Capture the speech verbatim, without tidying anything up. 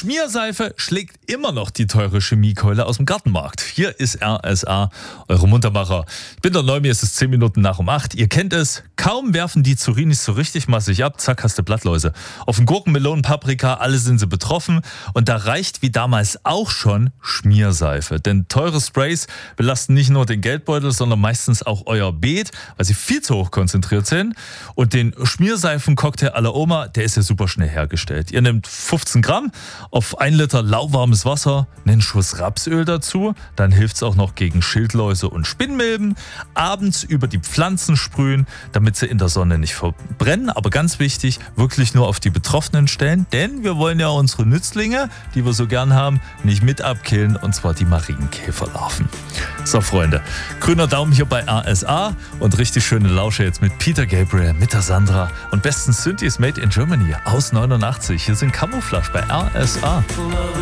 Schmierseife schlägt immer noch die teure Chemiekeule aus dem Gartenmarkt. Hier ist R S A, eure Muntermacher. Ich bin der Neumi, es ist zehn Minuten nach um acht. Ihr kennt es, kaum werfen die Zurinis so richtig massig ab, zack, hast du Blattläuse. Auf den Gurken, Melonen, Paprika, alle sind sie betroffen. Und da reicht wie damals auch schon Schmierseife. Denn teure Sprays belasten nicht nur den Geldbeutel, sondern meistens auch euer Beet, weil sie viel zu hoch konzentriert sind. Und den Schmierseifen-Cocktail à la Oma, der ist ja super schnell hergestellt. Ihr nehmt fünfzehn Gramm auf ein Liter lauwarmes Wasser, einen Schuss Rapsöl dazu, dann hilft es auch noch gegen Schildläuse und Spinnmilben. Abends über die Pflanzen sprühen, damit sie in der Sonne nicht verbrennen. Aber ganz wichtig, wirklich nur auf die betroffenen Stellen, denn wir wollen ja unsere Nützlinge, die wir so gern haben, nicht mit abkillen, und zwar die Marienkäferlarven. So Freunde, grüner Daumen hier bei R S A und richtig schöne Lausche jetzt mit Peter Gabriel, mit der Sandra und besten Synthes made in Germany aus neunundachtzig. Hier sind Camouflage bei R S A.